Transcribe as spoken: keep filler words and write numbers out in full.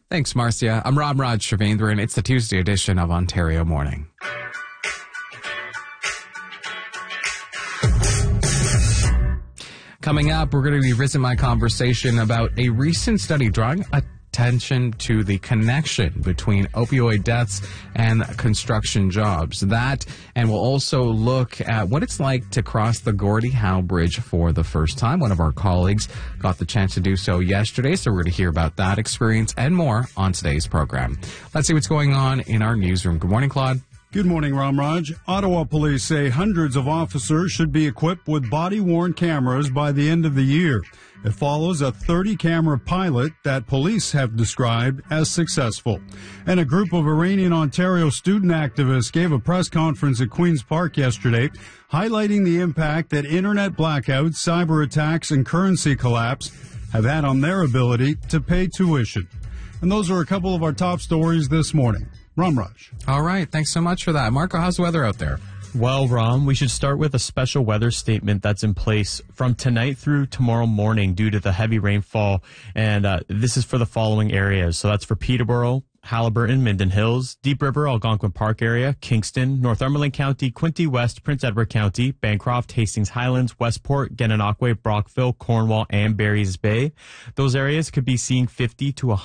Thanks, Marcia. I'm Ram Raj Shavendran. It's the Tuesday edition of Ontario Morning. Coming up, we're going to be revisiting my conversation about a recent study drawing attention to the connection between opioid deaths and construction jobs. That, and we'll also look at what it's like to cross the Gordie Howe Bridge for the first time. One of our colleagues got the chance to do so yesterday, so we're going to hear about that experience and more on today's program. Let's see what's going on in our newsroom. Good morning, Claude. Good morning, Ramraj. Ottawa police say hundreds of officers should be equipped with body-worn cameras by the end of the year. It follows a thirty-camera pilot that police have described as successful. And a group of Iranian Ontario student activists gave a press conference at Queen's Park yesterday, highlighting the impact that internet blackouts, cyber attacks, and currency collapse have had on their ability to pay tuition. And those are a couple of our top stories this morning. Ramraj. All right. Thanks so much for that. Marco, how's the weather out there? Well, Ram, we should start with a special weather statement that's in place from tonight through tomorrow morning due to the heavy rainfall. And uh, this is for the following areas. So that's for Peterborough, Haliburton, Minden Hills, Deep River, Algonquin Park area, Kingston, Northumberland County, Quinte West, Prince Edward County, Bancroft, Hastings Highlands, Westport, Gananoque, Brockville, Cornwall, and Barry's Bay. Those areas could be seeing fifty to one